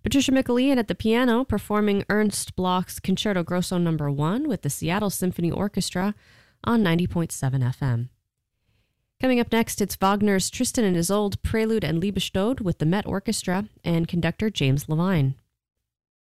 Patricia McAlean at the piano performing Ernst Bloch's Concerto Grosso No. 1 with the Seattle Symphony Orchestra on 90.7 FM. Coming up next, it's Wagner's Tristan and Isolde Prelude and Liebestod with the Met Orchestra and conductor James Levine.